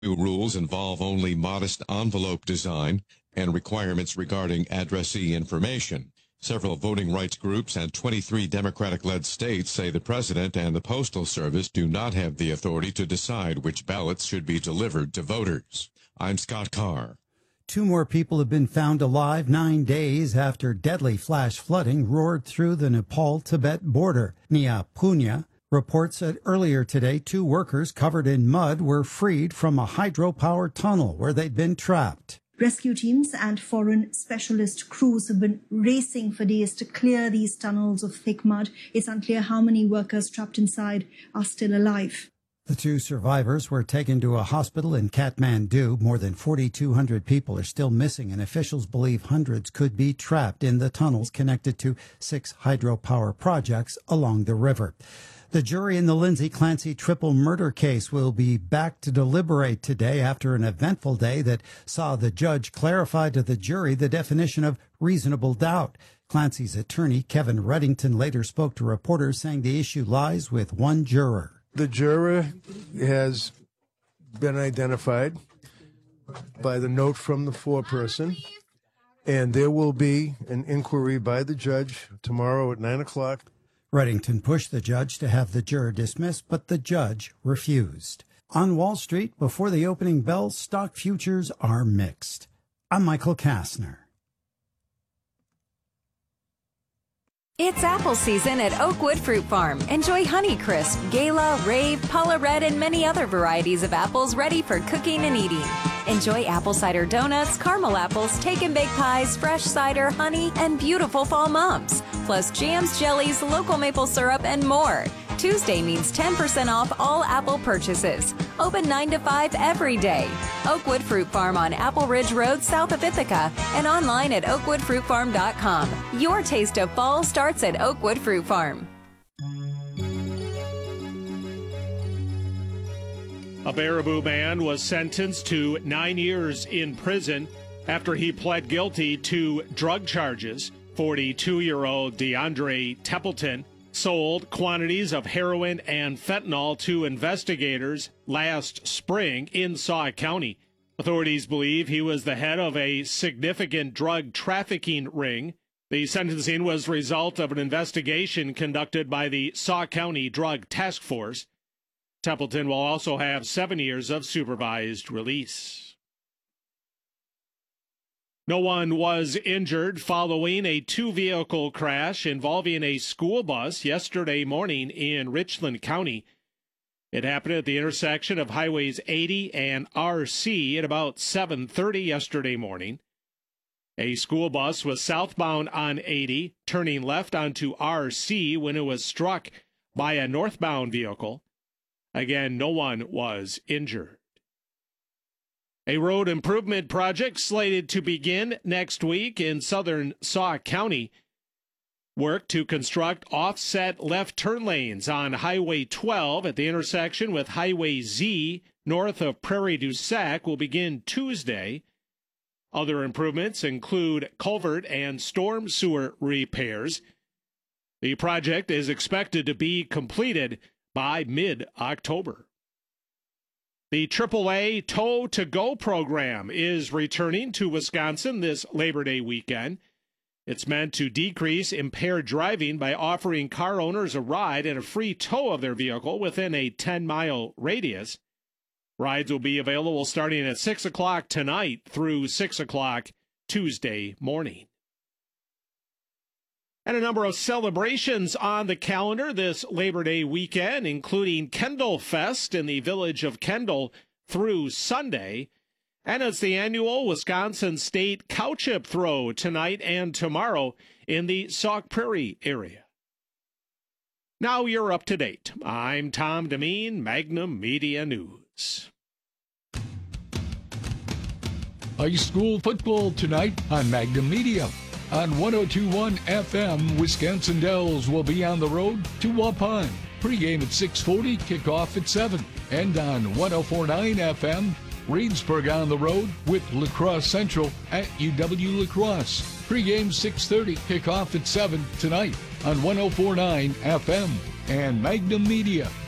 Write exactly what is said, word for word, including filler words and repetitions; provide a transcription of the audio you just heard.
New rules involve only modest envelope design and requirements regarding addressee information. Several voting rights groups and twenty-three Democratic-led states say the president and the Postal Service do not have the authority to decide which ballots should be delivered to voters. I'm Scott Carr. Two more people have been found alive nine days after deadly flash flooding roared through the Nepal-Tibet border. Nia Punya reports that earlier today, two workers covered in mud were freed from a hydropower tunnel where they'd been trapped. Rescue teams and foreign specialist crews have been racing for days to clear these tunnels of thick mud. It's unclear how many workers trapped inside are still alive. The two survivors were taken to a hospital in Kathmandu. More than forty-two hundred people are still missing, and officials believe hundreds could be trapped in the tunnels connected to six hydropower projects along the river. The jury in the Lindsay Clancy triple murder case will be back to deliberate today after an eventful day that saw the judge clarify to the jury the definition of reasonable doubt. Clancy's attorney, Kevin Reddington, later spoke to reporters saying the issue lies with one juror. The juror has been identified by the note from the foreperson, and there will be an inquiry by the judge tomorrow at nine o'clock. Reddington pushed the judge to have the juror dismissed, but the judge refused. On Wall Street, before the opening bell, stock futures are mixed. I'm Michael Kastner. It's apple season at Oakwood Fruit Farm. Enjoy Honeycrisp, Gala, Rave, Paula Red, and many other varieties of apples ready for cooking and eating. Enjoy apple cider donuts, caramel apples, take and bake pies, fresh cider, honey, and beautiful fall mumps. Plus jams, jellies, local maple syrup, and more. Tuesday means ten percent off all apple purchases. Open nine to five every day. Oakwood Fruit Farm on Apple Ridge Road, south of Ithaca, and online at oakwood fruit farm dot com. Your taste of fall starts at Oakwood Fruit Farm. A Baraboo man was sentenced to nine years in prison after he pled guilty to drug charges. forty-two-year-old DeAndre Templeton sold quantities of heroin and fentanyl to investigators last spring in Sauk County. Authorities believe he was the head of a significant drug trafficking ring. The sentencing was the result of an investigation conducted by the Sauk County Drug Task Force. Templeton will also have seven years of supervised release. No one was injured following a two-vehicle crash involving a school bus yesterday morning in Richland County. It happened at the intersection of Highways eighty and R C at about seven thirty yesterday morning. A school bus was southbound on eighty, turning left onto R C when it was struck by a northbound vehicle. Again, no one was injured. A road improvement project slated to begin next week in southern Sauk County. Work to construct offset left turn lanes on Highway twelve at the intersection with Highway Z north of Prairie du Sac will begin Tuesday. Other improvements include culvert and storm sewer repairs. The project is expected to be completed by mid-October. The triple A Tow to Go program is returning to Wisconsin this Labor Day weekend. It's meant to decrease impaired driving by offering car owners a ride and a free tow of their vehicle within a ten-mile radius. Rides will be available starting at six o'clock tonight through six o'clock Tuesday morning. And a number of celebrations on the calendar this Labor Day weekend, including Kendall Fest in the village of Kendall through Sunday. And it's the annual Wisconsin State Cow Chip Throw tonight and tomorrow in the Sauk Prairie area. Now you're up to date. I'm Tom Demeen, Magnum Media News. High school football tonight on Magnum Media. On one oh two point one F M, Wisconsin Dells will be on the road to Waupun. Pre-game at six forty, kickoff at seven. And on one oh four point nine F M, Reedsburg on the road with La Crosse Central at U W La Crosse. Pre-game six thirty, kickoff at seven tonight on one oh four point nine F M and Magnum Media.